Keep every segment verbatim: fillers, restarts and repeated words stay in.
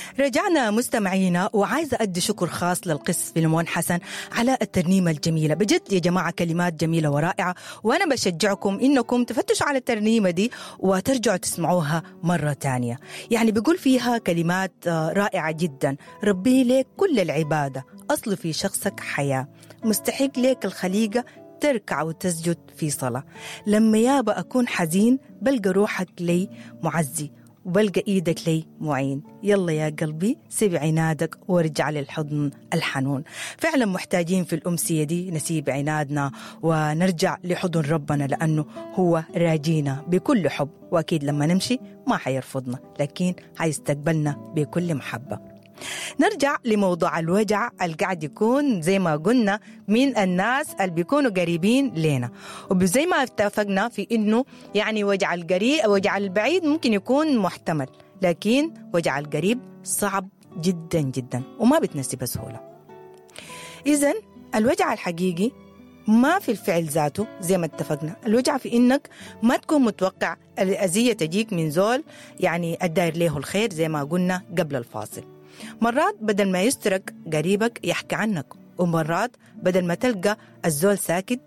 رجعنا مستمعينا، وعايزة أدي شكر خاص للقس فيلمون حسن على الترنيمة الجميلة. بجد يا جماعة كلمات جميلة ورائعة، وأنا بشجعكم إنكم تفتشوا على الترنيمة دي وترجعوا تسمعوها مرة تانية. يعني بيقول فيها كلمات رائعة جدا. ربي لك كل العبادة، أصل في شخصك حياة، مستحق لك الخليقة تركع وتسجد في صلاة. لما يابا أكون حزين بلقى روحك لي معزي، وبلقى إيدك لي معين. يلا يا قلبي سيب عنادك وارجع للحضن الحنون. فعلا محتاجين في الأمسية دي نسيب عنادنا ونرجع لحضن ربنا، لأنه هو راجينا بكل حب، وأكيد لما نمشي ما حيرفضنا، لكن حيستقبلنا بكل محبة. نرجع لموضوع الوجع اللي قاعد يكون زي ما قلنا من الناس اللي بيكونوا قريبين لنا، وزي ما اتفقنا في إنه يعني وجع القريب وجع البعيد ممكن يكون محتمل، لكن وجع القريب صعب جدا جدا وما بتنسي بسهولة. إذن الوجع الحقيقي ما في الفعل ذاته زي ما اتفقنا، الوجع في إنك ما تكون متوقع الأذية تجيك من زول يعني الداير له الخير زي ما قلنا قبل الفاصل. مرات بدل ما يسترك قريبك يحكي عنك، ومرات بدل ما تلقى الزول ساكت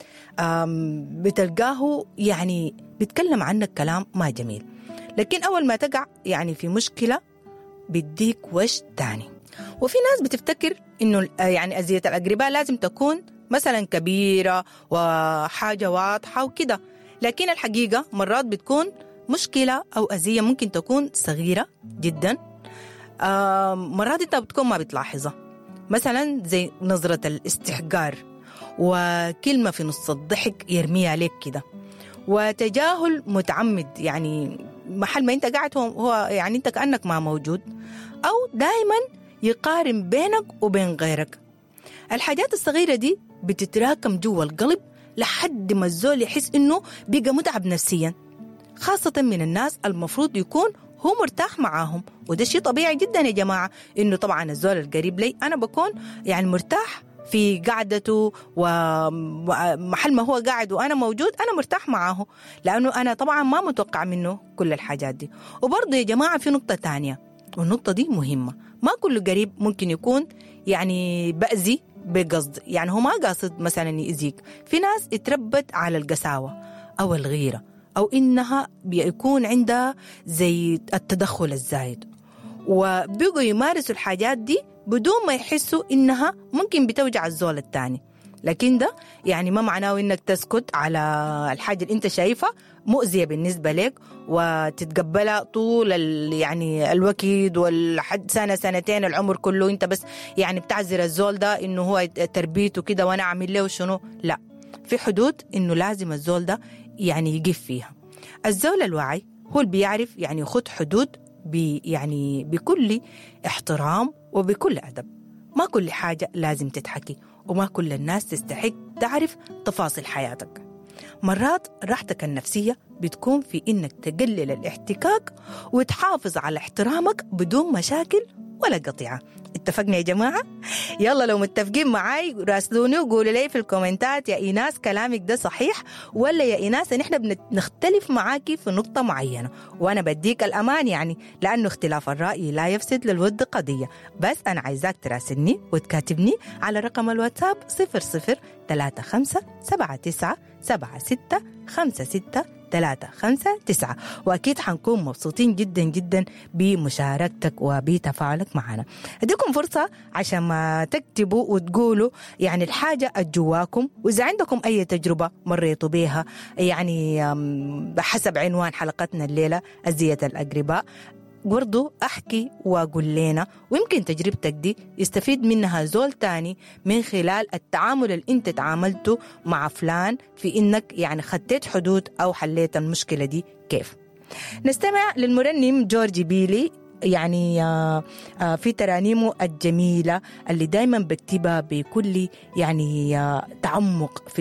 بتلقاه يعني بيتكلم عنك كلام ما جميل، لكن أول ما تقع يعني في مشكلة بيديك وش تاني. وفي ناس بتفتكر إنه يعني أذية الأقرباء لازم تكون مثلا كبيرة وحاجة واضحة وكده، لكن الحقيقة مرات بتكون مشكلة أو أذية ممكن تكون صغيرة جدا، آه مرات انت بتكون ما بتلاحظها، مثلا زي نظرة الاستحقار وكلمة في نص الضحك يرميها عليك كده، وتجاهل متعمد، يعني محل ما انت قاعد هو يعني انت كأنك ما موجود، او دائما يقارن بينك وبين غيرك. الحاجات الصغيرة دي بتتراكم جوا القلب لحد ما الزول يحس انه بقى متعب نفسيا، خاصة من الناس المفروض يكون هو مرتاح معاهم. وده شيء طبيعي جدا يا جماعة، إنه طبعا الزول القريب لي أنا بكون يعني مرتاح في قعدته، ومحل ما هو قاعد وأنا موجود أنا مرتاح معاه، لأنه أنا طبعا ما متوقع منه كل الحاجات دي. وبرضه يا جماعة في نقطة تانية، والنقطة دي مهمة، ما كل قريب ممكن يكون يعني بأذي بقصد، يعني هو ما قاصد مثلا يأذيك. في ناس اتربت على القساوة أو الغيرة، أو إنها بيكون عندها زي التدخل الزايد، وبيقوا يمارسوا الحاجات دي بدون ما يحسوا إنها ممكن بتوجع الزول التاني. لكن ده يعني ما معناه إنك تسكت على الحاجة اللي أنت شايفها مؤذية بالنسبة لك وتتقبلها طول يعني الوقت والحد سنة سنتين العمر كله، أنت بس يعني بتعذر الزول ده إنه هو تربيته كده وأنا أعمل له شنو. لا، في حدود إنه لازم الزول ده يعني يقف فيها. الزول الواعي هو اللي بيعرف يعني يخط حدود بي يعني بكل احترام وبكل أدب. ما كل حاجة لازم تتحكي، وما كل الناس تستحق تعرف تفاصيل حياتك. مرات راحتك النفسية بتكون في إنك تقلل الاحتكاك وتحافظ على احترامك بدون مشاكل ولا قطيعة. اتفقنا يا جماعة؟ يلا لو متفقين معاي راسلوني وقولوا لي في الكومنتات يا إيناس كلامك ده صحيح، ولا يا إيناس نحن بنختلف معاكي في نقطة معينة، وأنا بديك الأمان يعني، لأنه اختلاف الرأي لا يفسد للود قضية. بس أنا عايزاك تراسلني وتكاتبني على رقم الواتساب صفر صفر ثلاثة خمسة سبعة تسعة سبعة ستة خمسة ستة ثلاثة خمسة تسعة، وأكيد حنكون مبسوطين جدا جدا بمشاركتك وبتفاعلك معنا. أديكم فرصة عشان ما تكتبوا وتقولوا يعني الحاجة الجواكم، وإذا عندكم أي تجربة مريتوا بيها يعني بحسب عنوان حلقتنا الليلة أذية الأقرباء، برضو أحكي وأقول لنا، ويمكن تجربتك دي يستفيد منها زول تاني من خلال التعامل اللي انت تعاملته مع فلان في إنك يعني خدت حدود أو حليت المشكلة دي كيف. نستمع للمرنم جورجي بيلي يعني في ترانيمه الجميلة اللي دايما بكتبها بكل يعني تعمق في